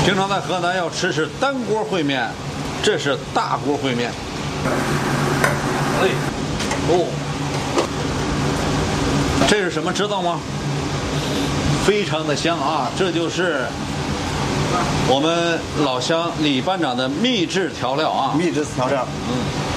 平常在河南要吃单锅烩面，这是大锅烩面。哎，哦，这是什么知道吗？非常的香啊！这就是我们老乡李班长的秘制调料啊， 秘制调料。 嗯。